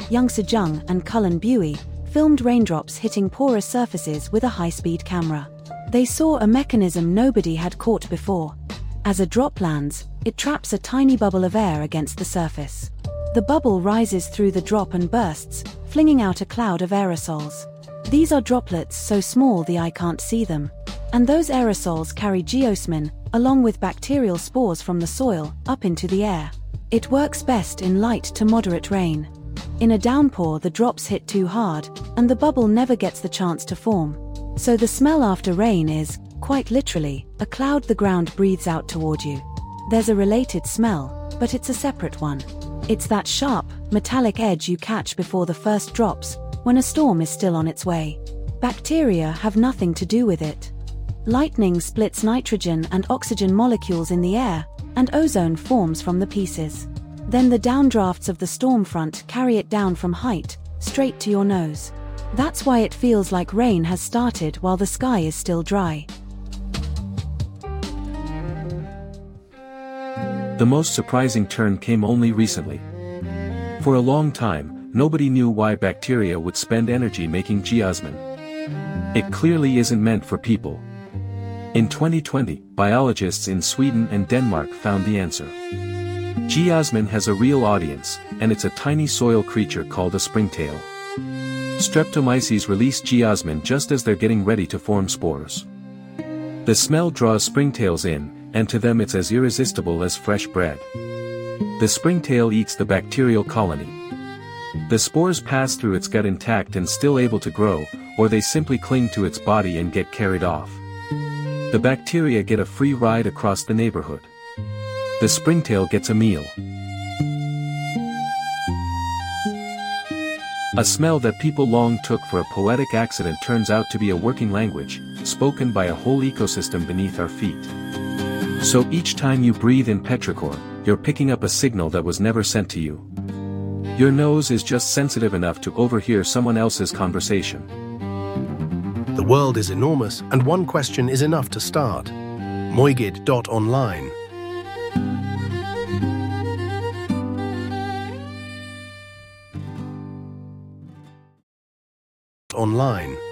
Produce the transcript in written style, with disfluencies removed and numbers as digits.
Young Sejong and Cullen Buey, filmed raindrops hitting porous surfaces with a high-speed camera. They saw a mechanism nobody had caught before. As a drop lands, it traps a tiny bubble of air against the surface. The bubble rises through the drop and bursts, flinging out a cloud of aerosols. These are droplets so small the eye can't see them. And those aerosols carry geosmin, along with bacterial spores from the soil, up into the air. It works best in light to moderate rain. In a downpour, the drops hit too hard, and the bubble never gets the chance to form. So the smell after rain is, quite literally, a cloud the ground breathes out toward you. There's a related smell, but it's a separate one. It's that sharp, metallic edge you catch before the first drops, when a storm is still on its way. Bacteria have nothing to do with it. Lightning splits nitrogen and oxygen molecules in the air, and ozone forms from the pieces. Then the downdrafts of the storm front carry it down from height, straight to your nose. That's why it feels like rain has started while the sky is still dry. The most surprising turn came only recently. For a long time, nobody knew why bacteria would spend energy making geosmin. It clearly isn't meant for people. In 2020, biologists in Sweden and Denmark found the answer. Geosmin has a real audience, and it's a tiny soil creature called a springtail. Streptomyces release geosmin just as they're getting ready to form spores. The smell draws springtails in, and to them it's as irresistible as fresh bread. The springtail eats the bacterial colony. The spores pass through its gut intact and still able to grow, or they simply cling to its body and get carried off. The bacteria get a free ride across the neighborhood. The springtail gets a meal. A smell that people long took for a poetic accident turns out to be a working language, spoken by a whole ecosystem beneath our feet. So each time you breathe in petrichor, you're picking up a signal that was never sent to you. Your nose is just sensitive enough to overhear someone else's conversation. The world is enormous, and one question is enough to start. Moigid.online. Online.